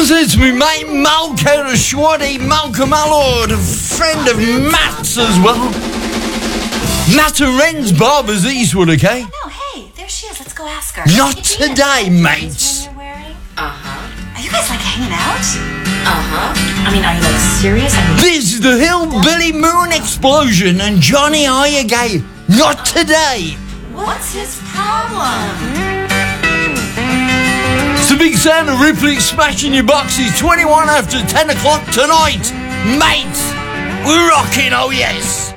Someone said to me, mate, Malco to Schwaddy, Malcolm Allord, a friend of Matt's as well. Matt Ren's Barbers Eastwood, okay? No, hey, there she is. Let's go ask her. Not today, mates. Are you guys, like, hanging out? I mean, are you, like, serious? This is the Hillbilly Moon Explosion and Johnny, are you gay? Not today. What's his problem? It's the big sound of Ripley smashing your boxes 21 after 10 o'clock tonight. Mates, we're rocking, oh yes.